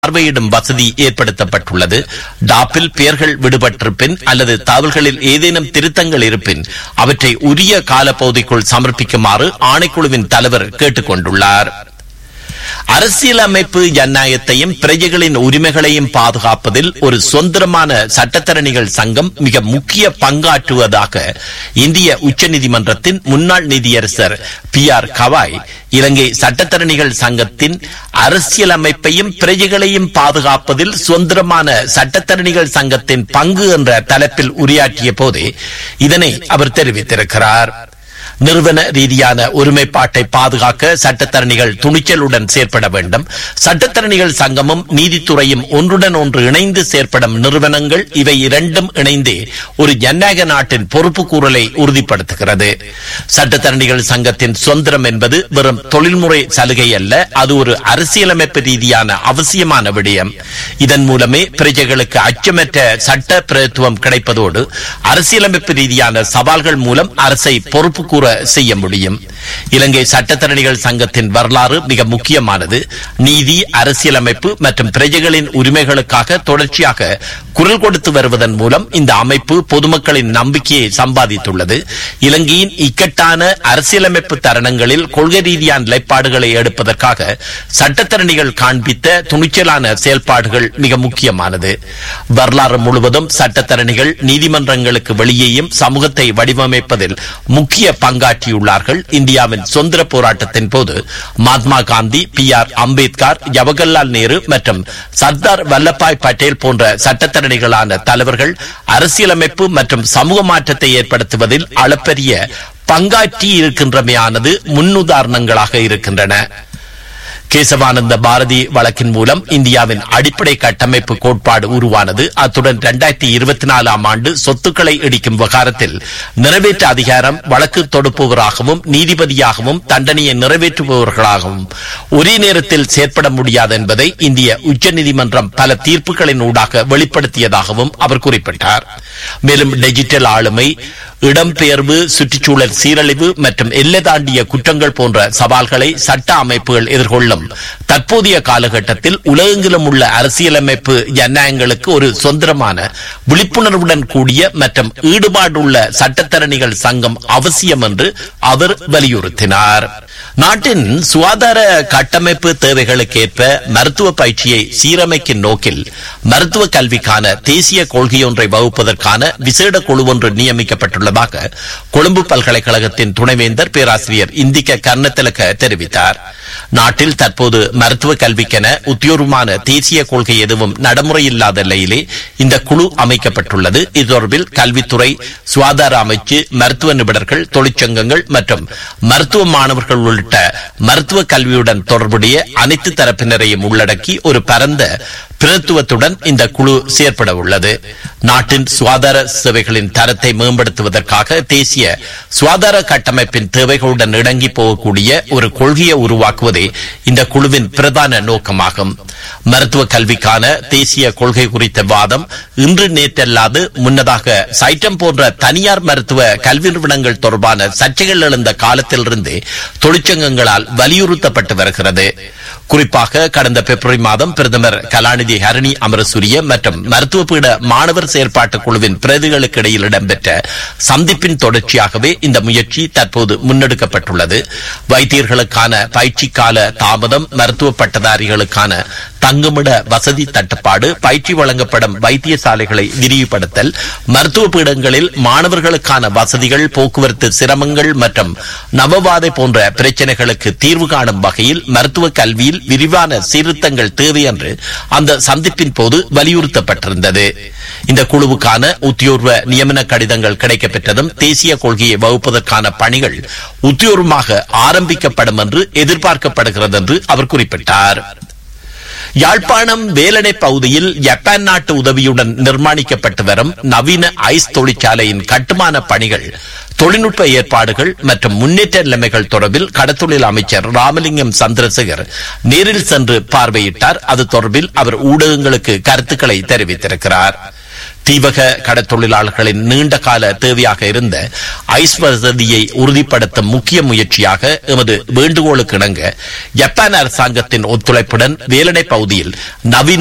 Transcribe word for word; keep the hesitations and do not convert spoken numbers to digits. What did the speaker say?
பார்வையிடும் வசதி ஏற்படுத்தப்பட்டுள்ளது. டாப்பில் பெயர்கள் விடுபட்டிருப்பின் அல்லது தகவல்களில் ஏதேனும் திருத்தங்கள் இருப்பின் அவற்றை உரிய காலப்பகுதிக்குள் சமர்ப்பிக்குமாறு ஆணைக்குழுவின் தலைவர் கேட்டுக் கொண்டுள்ளார். அரசியலமைப்பு ஜனநாயகத்தையும் பிரஜைகளின் உரிமைகளையும் பாதுகாப்பதில் ஒரு சுதந்திரமான சட்டத்தரணிகள் சங்கம் மிக முக்கிய பங்காற்றுவதாக இந்திய உச்சநீதிமன்றத்தின் முன்னாள் நீதியரசர் பி ஆர் கவாய் இலங்கை சட்டத்தரணிகள் சங்கத்தின் அரசியலமைப்பையும் பிரஜைகளையும் பாதுகாப்பதில் சுதந்திரமான சட்டத்தரணிகள் சங்கத்தின் பங்கு என்ற தலைப்பில் உரையாற்றிய போதே இதனை அவர் தெரிவித்திருக்கிறார். நிறுவன ரீதியான ஒருமைப்பாட்டை பாதுகாக்க சட்டத்தரணிகள் துணிச்சலுடன் செயற்பட வேண்டும். சட்டத்தரணிகள் சங்கமும் நீதித்துறையும் ஒன்றுடன் ஒன்று இணைந்து செயற்படும் நிறுவனங்கள். இவை இரண்டும் இணைந்தே ஒரு ஜனநாயக நாட்டின் பொறுப்பு கூறலை உறுதிப்படுத்துகிறது. சட்டத்தரணிகள் சங்கத்தின் சுதந்திரம் என்பது வெறும் தொழில்முறை சலுகை அல்ல, அது ஒரு அரசியலமைப்பு ரீதியான அவசியமான விடயம். இதன் மூலமே பிரஜைகளுக்கு அச்சமற்ற சட்ட பிரதித்துவம் கிடைப்பதோடு அரசியலமைப்பு ரீதியான சவால்கள் மூலம் அரசை பொறுப்பு கூற செய்ய முடியும். இலங்கை சட்டத்தரணிகள் சங்கத்தின் வரலாறு மிக முக்கியமானது. நீதி, அரசியலமைப்பு மற்றும் பிரஜைகளின் உரிமைகளுக்காக தொடர்ச்சியாக குரல் கொடுத்து வருவதன் மூலம் இந்த அமைப்பு பொதுமக்களின் நம்பிக்கையை சம்பாதித்துள்ளது. இலங்கையின் இக்கட்டான அரசியலமைப்பு தருணங்களில் கொள்கை ரீதியான நிலைப்பாடுகளை எடுப்பதற்காக சட்டத்தரணிகள் காண்பித்த துணிச்சலான செயல்பாடுகள் மிக முக்கியமானது. வரலாறு முழுவதும் சட்டத்தரணிகள் நீதிமன்றங்களுக்கு வெளியேயும் சமூகத்தை வடிவமைப்பதில் முக்கிய பங்காற்றியுள்ளார்கள். இந்தியாவின் சுதந்திர போராட்டத்தின் போது மகாத்மா காந்தி, பி ஆர் அம்பேத்கர், ஜவஹர்லால் நேரு மற்றும் சர்தார் வல்லபாய் பட்டேல் போன்ற சட்டத்தரணிகளான தலைவர்கள் அரசியலமைப்பு மற்றும் சமூக மாற்றத்தை ஏற்படுத்துவதில் அளப்பரிய பங்காற்றி இருக்கின்றமையானது முன்னுதாரணங்களாக இருக்கின்றன. கேசவானந்த பாரதி வழக்கின் மூலம் இந்தியாவின் அடிப்படை கட்டமைப்பு கோட்பாடு உருவானது. அத்துடன் இரண்டாயிரத்தி இருபத்தி நாலாம் ஆண்டு சொத்துக்களை இடிக்கும் விவகாரத்தில் நிறைவேற்ற அதிகாரம் வழக்கு தொடுப்பவராகவும் நீதிபதியாகவும் தண்டனையை நிறைவேற்றுபவர்களாகவும் ஒரே நேரத்தில் செயற்பட முடியாது என்பதை இந்திய உச்சநீதிமன்றம் பல தீர்ப்புகளின் ஊடாக வெளிப்படுத்தியதாகவும் அவர் குறிப்பிட்டார். மேலும் டிஜிட்டல் ஆளுமை, இடம்பெயர்வு, சுற்றுச்சூழல் சீரழிவு மற்றும் எல்லை தாண்டிய குற்றங்கள் போன்ற சவால்களை சட்ட அமைப்புகள் எதிர்கொள்ளும் தற்போதைய காலகட்டத்தில் உலகெங்கிலும் உள்ள அரசியலமைப்பு ஜனநாயகங்களுக்கு ஒரு சுதந்திரமான, விழிப்புணர்வுடன் கூடிய மற்றும் ஈடுபாடுள்ள சட்டத்தரணிகள் சங்கம் அவசியம் என்று அவர் வலியுறுத்தினார். நாட்டின் சுகாதார கட்டமைப்பு தேவைகளுக்கேற்ப மருத்துவ பயிற்சியை சீரமைக்கும் நோக்கில் மருத்துவ கல்விக்கான தேசிய கொள்கையொன்றை வகுப்பதற்கான விசேட குழு ஒன்று நியமிக்கப்பட்டுள்ளதாக கொழும்பு பல்கலைக்கழகத்தின் துணைவேந்தர் பேராசிரியர் இந்திக்க கர்ணத்திலக்க தெரிவித்தார். நாட்டில் தற்போது மருத்துவ கல்விக்கென உத்தியோகமான தேசிய கொள்கை எதுவும் நடைமுறையில்லாத நிலையிலே இந்த குழு அமைக்கப்பட்டுள்ளது. இது தொடர்பில் கல்வித்துறை, சுகாதார அமைச்சு, மருத்துவ நிபுணர்கள், தொழிற்சங்கங்கள் மற்றும் மருத்துவ மாணவர்கள் உள்ளிட்ட மருத்துவ கல்வியுடன் தொடர்புடைய அனைத்து தரப்பினரையும் உள்ளடக்கி ஒரு பரந்த பிரதித்துவத்துடன் இந்த குழு செயற்பட உள்ளது. நாட்டின் சுகாதார சேவைகளின் தரத்தை மேம்படுத்துவதற்காக தேசிய சுகாதார கட்டமைப்பின் தேவைகளுடன் இணங்கி போகக்கூடிய ஒரு கொள்கையை உருவாக்குவதே இந்த குழுவின் பிரதான நோக்கமாகும். மருத்துவ கல்விக்கான தேசிய கொள்கை குறித்த வாதம் இன்று நேற்றல்லாது முன்னதாக சைட்டம் போன்ற தனியார் மருத்துவ கல்வி நிறுவனங்கள் தொடர்பான சர்ச்சைகள் எழுந்த காலத்திலிருந்து தொழிற்சங்கங்களால் வலியுறுத்தப்பட்டு வருகிறது. குறிப்பாக கடந்த பிப்ரவரி மாதம் பிரதமர் கலாநிதி ஹரணி அமரசூரிய மற்றும் மருத்துவ பீட மாணவர் செயற்பாட்டு குழுவின் பிரதிகளுக்கு இடையில் இடம்பெற்ற சந்திப்பின் தொடர்ச்சியாகவே இந்த முயற்சி தற்போது முன்னெடுக்கப்பட்டுள்ளது. வைத்தியர்களுக்கான பயிற்சி கால தாமதம், மருத்துவ பட்டதாரிகளுக்கான தங்குமிட வசதி தட்டுப்பாடு, பயிற்சி வழங்கப்படும் வைத்தியசாலைகளை விரிவுபடுத்தல், மருத்துவ பீடங்களில் மாணவர்களுக்கான வசதிகள், போக்குவரத்து சிரமங்கள் மற்றும் நவவாதை போன்ற பிரச்சனைகளுக்கு தீர்வு காணும் வகையில் மருத்துவ கல்வியில் விரிவான சீர்திருத்தங்கள் தேவை என்று அந்த சந்திப்பின் போது வலியுறுத்தப்பட்டிருந்தது. இந்த குழுவுக்கான உத்தியோர்வ நியமன கடிதங்கள் கிடைக்கப்பெற்றதும் தேசிய கொள்கையை வகுப்பதற்கான பணிகள் உத்தியோகமாக ஆரம்பிக்கப்படும் என்று எதிர்பார்க்கப்படுகிறது என்று அவர் குறிப்பிட்டார். யாழ்ப்பாணம் வேலணை பகுதியில் ஜப்பான் நாட்டு உதவியுடன் நிர்மாணிக்கப்பட்டு வரும் நவீன ஐஸ் தொழிற்சாலையின் கட்டுமான பணிகள், தொழில்நுட்ப ஏற்பாடுகள் மற்றும் முன்னேற்ற நிலைமைகள் தொடர்பில் கடத்தொழில் அமைச்சர் ராமலிங்கம் சந்திரசேகர் நேரில் சென்று பார்வையிட்டார். அது தொடர்பில் அவர் ஊடகங்களுக்கு கருத்துக்களை தெரிவித்திருக்கிறார். தீவக கடற்தொழிலாளர்களின் நீண்ட கால தேவையாக இருந்த ஐஸ் வசதியை உறுதிப்படுத்தும் முக்கிய முயற்சியாக எமது வேண்டுகோளுக்கு இணங்க ஜப்பான் அரசாங்கத்தின் ஒத்துழைப்புடன் வேலணை பகுதியில் நவீன